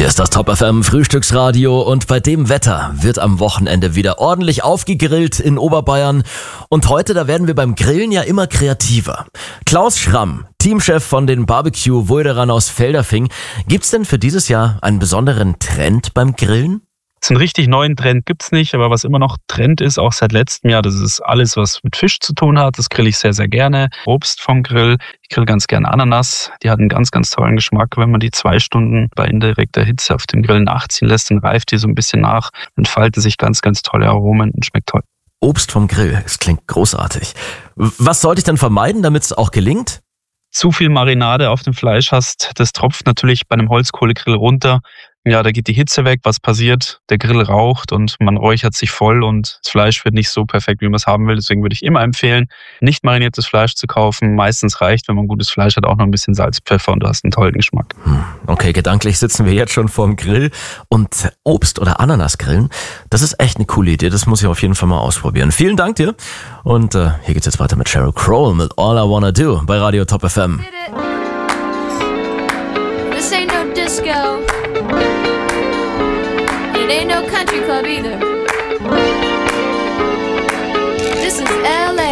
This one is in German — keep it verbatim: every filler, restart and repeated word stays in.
Hier ist das Top F M Frühstücksradio und bei dem Wetter wird am Wochenende wieder ordentlich aufgegrillt in Oberbayern. Und heute, da werden wir beim Grillen ja immer kreativer. Klaus Schramm, Teamchef von den Barbecue-Wulderern aus Feldafing. Gibt's denn für dieses Jahr einen besonderen Trend beim Grillen? So einen richtig neuen Trend gibt's nicht, aber was immer noch Trend ist, auch seit letztem Jahr, das ist alles, was mit Fisch zu tun hat. Das grill ich sehr, sehr gerne. Obst vom Grill. Ich grill ganz gerne Ananas. Die hat einen ganz, ganz tollen Geschmack. Wenn man die zwei Stunden bei indirekter Hitze auf dem Grill nachziehen lässt, dann reift die so ein bisschen nach, entfalten sich ganz, ganz tolle Aromen und schmeckt toll. Obst vom Grill, das klingt großartig. Was sollte ich denn vermeiden, damit es auch gelingt? Zu viel Marinade auf dem Fleisch hast, das tropft natürlich bei einem Holzkohlegrill runter. Ja, da geht die Hitze weg. Was passiert? Der Grill raucht und man räuchert sich voll und das Fleisch wird nicht so perfekt, wie man es haben will. Deswegen würde ich immer empfehlen, nicht mariniertes Fleisch zu kaufen. Meistens reicht, wenn man gutes Fleisch hat, auch noch ein bisschen Salz, Pfeffer und du hast einen tollen Geschmack. Okay, gedanklich sitzen wir jetzt schon vorm Grill und Obst- oder Ananas grillen, das ist echt eine coole Idee. Das muss ich auf jeden Fall mal ausprobieren. Vielen Dank dir und äh, hier geht's jetzt weiter mit Sheryl Crow mit All I Wanna Do bei Radio Top F M. This ain't no disco. It ain't no country club either. This is L A